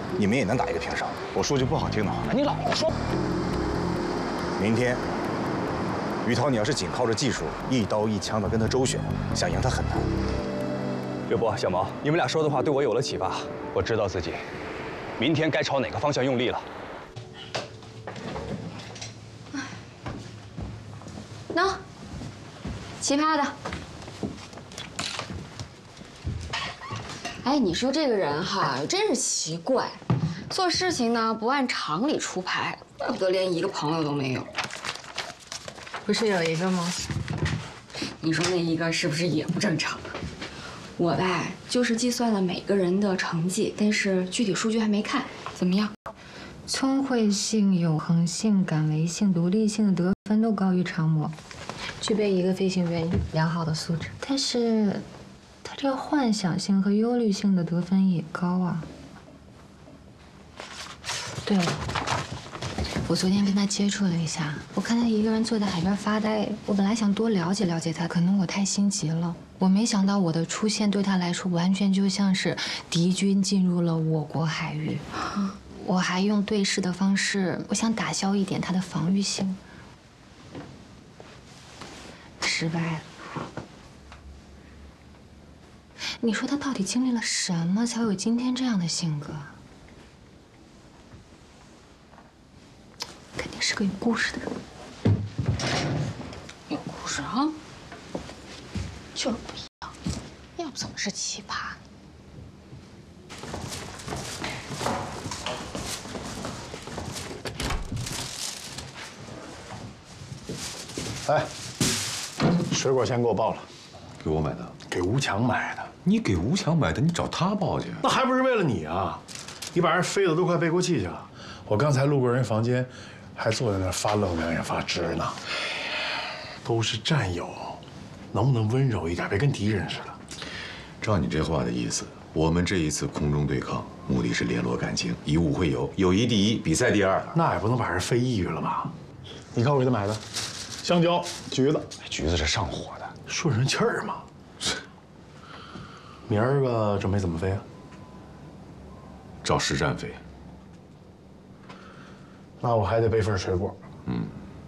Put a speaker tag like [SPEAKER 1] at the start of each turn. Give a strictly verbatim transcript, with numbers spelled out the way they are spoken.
[SPEAKER 1] 你们也能打一个平手。我说句不好听的话，
[SPEAKER 2] 你老说。
[SPEAKER 1] 明天，于涛，你要是仅靠着技术一刀一枪的跟他周旋，想赢他很难。
[SPEAKER 2] 岳波、小毛，你们俩说的话对我有了启发，我知道自己明天该朝哪个方向用力了。
[SPEAKER 3] 喏，奇葩的。哎，你说这个人哈，真是奇怪，做事情呢不按常理出牌，怪不得连一个朋友都没有。
[SPEAKER 4] 不是有一个吗？
[SPEAKER 3] 你说那一个是不是也不正常？我吧，就是计算了每个人的成绩，但是具体数据还没看，怎么样？
[SPEAKER 4] 聪慧性、永恒性、感维性、独立性的得分都高于常模，具备一个飞行员良好的素质。但是，他这个幻想性和忧虑性的得分也高啊。对了，我昨天跟他接触了一下，我看他一个人坐在海边发呆。我本来想多了解了解他，可能我太心急了。我没想到我的出现对他来说，完全就像是敌军进入了我国海域。我还用对视的方式，我想打消一点他的防御性，失败了。你说他到底经历了什么，才会有今天这样的性格？肯定是个有故事的人。
[SPEAKER 3] 有故事啊？就是不一样，要不怎么是奇葩？
[SPEAKER 5] 哎，水果钱给我报了，
[SPEAKER 6] 给我买的，
[SPEAKER 5] 给吴强买的。
[SPEAKER 6] 你给吴强买的，你找他报去？
[SPEAKER 5] 那还不是为了你啊！你把人飞的都快背过气去了。我刚才路过人房间，还坐在那儿发愣，两眼发直呢。都是战友，能不能温柔一点，别跟敌人似的？
[SPEAKER 6] 照你这话的意思，我们这一次空中对抗，目的是联络感情，以武会友，友谊第一，比赛第二。
[SPEAKER 5] 那也不能把人飞抑郁了吧？你看我给他买的，香蕉、橘子，
[SPEAKER 2] 橘子是上火的，
[SPEAKER 5] 顺顺气儿嘛。明儿个准备怎么飞啊？
[SPEAKER 6] 照实战飞。
[SPEAKER 5] 那我还得备份水果。